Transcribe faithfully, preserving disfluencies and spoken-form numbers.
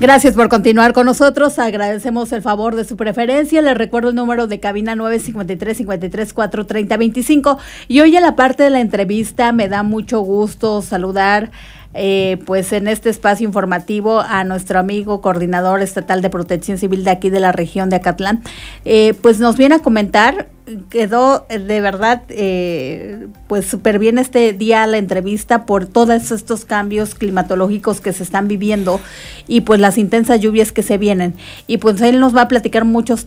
Gracias por continuar con nosotros, agradecemos el favor de su preferencia, les recuerdo el número de cabina nueve cinco tres, cinco tres cuatro, tres cero dos cinco y hoy en la parte de la entrevista me da mucho gusto saludar eh, pues en este espacio informativo a nuestro amigo coordinador estatal de protección civil de aquí de la región de Acatlán, eh, pues nos viene a comentar. Quedó de verdad eh, pues súper bien este día la entrevista por todos estos cambios climatológicos que se están viviendo y pues las intensas lluvias que se vienen y pues él nos va a platicar muchos